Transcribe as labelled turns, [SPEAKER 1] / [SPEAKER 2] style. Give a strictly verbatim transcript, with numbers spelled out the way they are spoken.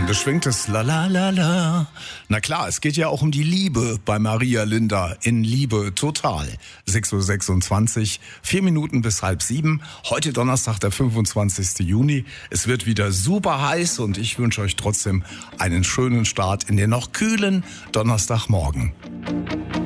[SPEAKER 1] Ein beschwingtes La La La La. Na klar, es geht ja auch um die Liebe bei Maria Linda in Liebe total. sechs Uhr sechsundzwanzig, vier Minuten bis halb sieben. Heute Donnerstag, der fünfundzwanzigsten Juni. Es wird wieder super heiß und ich wünsche euch trotzdem einen schönen Start in den noch kühlen Donnerstagmorgen.